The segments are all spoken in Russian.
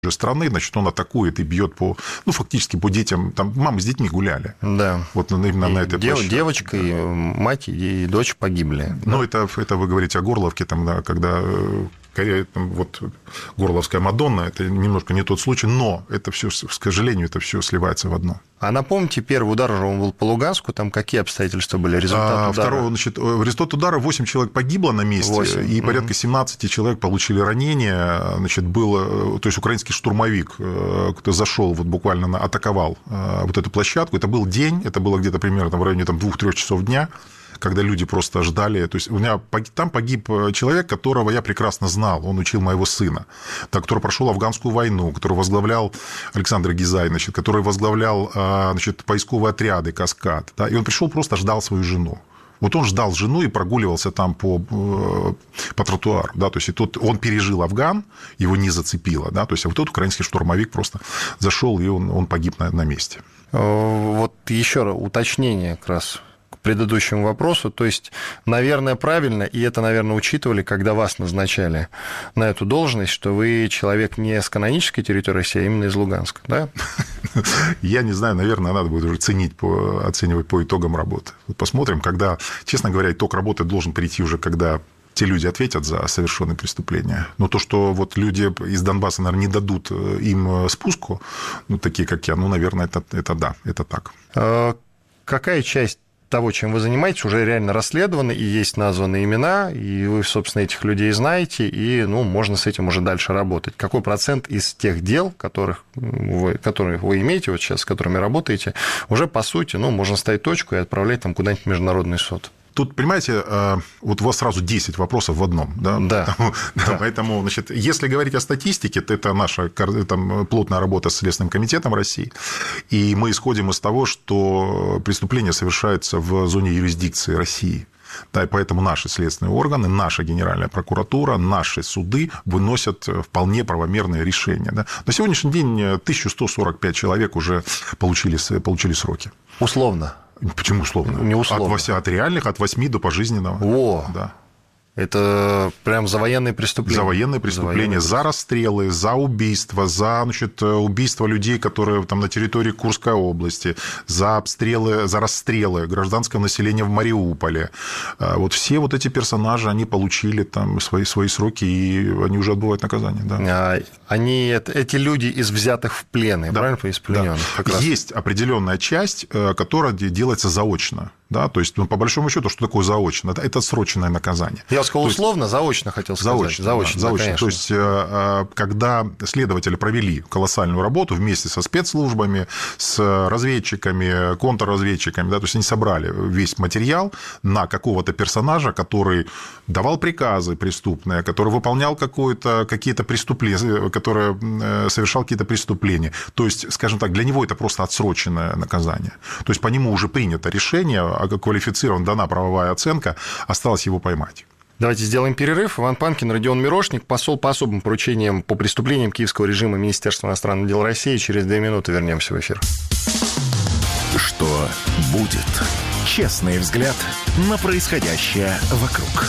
страны, значит, он атакует и бьет по, фактически по детям, там мамы с детьми гуляли. Да. Вот именно на этой площадке. Девочка, и мать, и дочь погибли. Ну, это вы говорите о Горловке, там, да, когда вот Горловская Мадонна, это немножко не тот случай, но это все, к сожалению, это все сливается в одно. А напомните, первый удар уже был по Луганску, там какие обстоятельства были, результат удара? Второго, значит, в результате удара 8 человек погибло на месте, 8. И порядка 17 человек получили ранения. Значит, то есть украинский штурмовик, кто зашел, вот буквально атаковал вот эту площадку. Это был день, это было где-то примерно в районе 2-3 часов дня, когда люди просто ждали. То есть у меня там погиб человек, которого я прекрасно знал, он учил моего сына, который прошел афганскую войну, который возглавлял Александр Гизай, значит, который возглавлял, значит, поисковые отряды «Каскад». Да, и он пришел, просто ждал свою жену. Вот он ждал жену и прогуливался там по тротуару. Да, то есть и тут он пережил Афган, его не зацепило. Да, то есть вот тот украинский штурмовик просто зашел, и он погиб на месте. Вот еще раз уточнение как раз к предыдущему вопросу. То есть, наверное, правильно, и это, наверное, учитывали, когда вас назначали на эту должность, что вы человек не с канонической территории России, а именно из Луганска, да? Я не знаю, наверное, надо будет уже оценивать по итогам работы. Вот посмотрим, когда, честно говоря, итог работы должен прийти уже, когда те люди ответят за совершенные преступления. Но то, что вот люди из Донбасса, наверное, не дадут им спуску, такие, как я, наверное, это да, это так. Какая часть того, чем вы занимаетесь, уже реально расследованы, и есть названы имена, и вы, собственно, этих людей знаете, и, можно с этим уже дальше работать. Какой процент из тех дел, которые вы имеете вот сейчас, с которыми работаете, уже, по сути, можно ставить точку и отправлять там куда-нибудь в международный суд? Тут, понимаете, вот у вас сразу 10 вопросов в одном. Да? Да. Поэтому, значит, если говорить о статистике, то это наша плотная работа с Следственным комитетом России. И мы исходим из того, что преступления совершаются в зоне юрисдикции России. Да, и поэтому наши следственные органы, наша Генеральная прокуратура, наши суды выносят вполне правомерные решения. Да. На сегодняшний день 1145 человек уже получили сроки. Условно? Почему условно? Не условно. От реальных, от 8 до пожизненного. О, да. Это прям за военные преступления? За военные преступления, за расстрелы, за убийства, за, значит, убийства людей, которые там на территории Курской области, за обстрелы, за расстрелы гражданского населения в Мариуполе. Вот все вот эти персонажи, они получили там свои сроки, и они уже отбывают наказание. Да. Эти люди из взятых в плен, да, правильно? Из пленённых. Да. Есть определенная часть, которая делается заочно. Да, то есть, по большому счету, что такое заочно? Это отсроченное наказание. Я сказал условно, заочно хотел сказать. Заочно. Да, то есть, когда следователи провели колоссальную работу вместе со спецслужбами, с разведчиками, контрразведчиками, да, то есть, они собрали весь материал на какого-то персонажа, который давал приказы преступные, который выполнял какие-то преступления, который совершал какие-то преступления. То есть, скажем так, для него это просто отсроченное наказание. То есть, по нему уже принято решение, квалифицирована, дана правовая оценка, осталось его поймать. Давайте сделаем перерыв. Иван Панкин, Родион Мирошник, посол по особым поручениям по преступлениям киевского режима Министерства иностранных дел России. Через 2 минуты вернемся в эфир. Что будет? Честный взгляд на происходящее вокруг.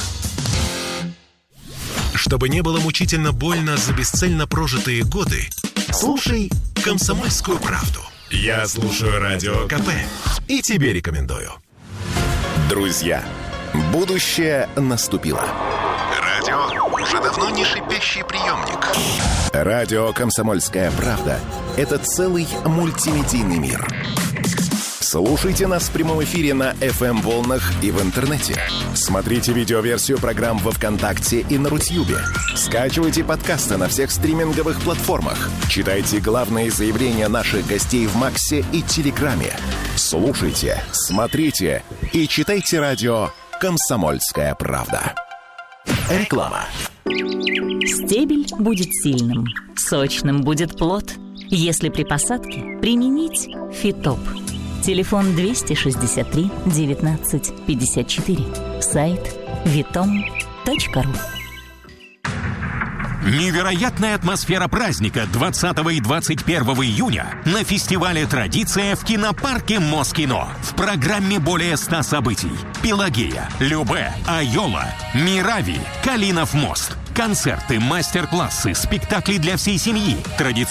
Чтобы не было мучительно больно за бесцельно прожитые годы, слушай «Комсомольскую правду». Я слушаю Радио КП и тебе рекомендую. Друзья, будущее наступило. Радио уже давно не шипящий приемник. Радио «Комсомольская правда» — это целый мультимедийный мир. Слушайте нас в прямом эфире на FM-волнах и в интернете. Смотрите видеоверсию программ во ВКонтакте и на Рутьюбе. Скачивайте подкасты на всех стриминговых платформах. Читайте главные заявления наших гостей в Максе и Телеграме. Слушайте, смотрите и читайте радио «Комсомольская правда». Реклама. Стебель будет сильным, сочным будет плод, если при посадке применить Фитоп. Телефон 263 19 54. Сайт vitom.ru. Невероятная атмосфера праздника 20 и 21 июня на фестивале «Традиция» в кинопарке Москино. В программе более 100 событий. Пелагея, Любэ, Айола, Мирави, Калинов мост. Концерты, мастер-классы, спектакли для всей семьи.